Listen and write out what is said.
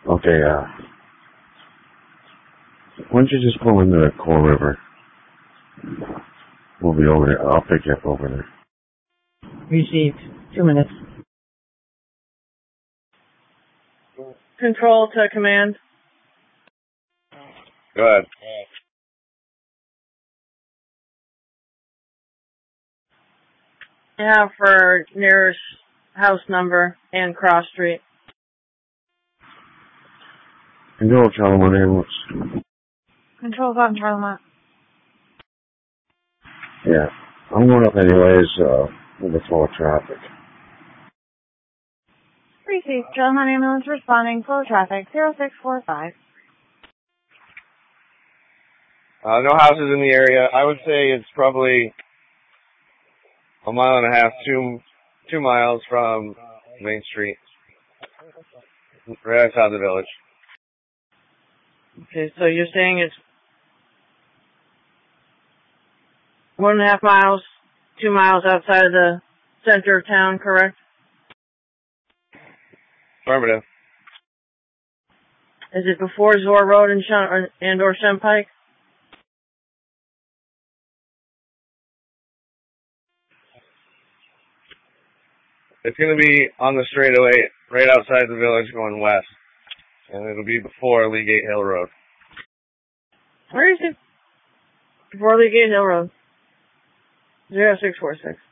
Okay, why don't you just pull into the Core River? We'll be over there. I'll pick you up over there. Received. 2 minutes. Control to command. Go ahead. Yeah, for nearest house number and cross street. Control, Charlie 1 ambulance. Control button, Charlie 1. Yeah, I'm going up anyways, with the flow of traffic. Received. Charlie 1 ambulance responding. Flow traffic 0645. No houses in the area. I would say it's probably a mile and a half, 2 miles from Main Street, right outside the village. Okay, so you're saying it's 1.5 miles, 2 miles outside of the center of town, correct? Affirmative. Is it before Zor Road and or Shem Pike? It's going to be on the straightaway right outside the village going west. And it'll be before Leagate Hill Road. Where is it? Before Leagate Hill Road. 0646.